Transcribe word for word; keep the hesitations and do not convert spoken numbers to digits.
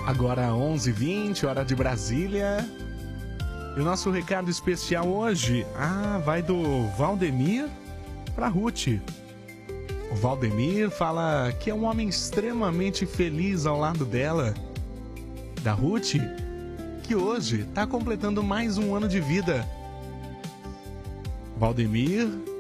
Agora onze e vinte, hora de Brasília. E o nosso recado especial hoje, ah, vai do Valdemir para Ruth. O Valdemir fala que é um homem extremamente feliz ao lado dela, da Ruth, que hoje está completando mais um ano de vida. Valdemir